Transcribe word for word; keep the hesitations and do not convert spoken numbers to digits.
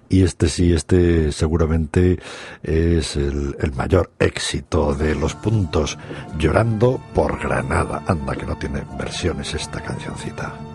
Y este sí, este seguramente es el, el mayor éxito de Los Puntos, Llorando por Granada. Anda, que no tiene versiones esta cancioncita.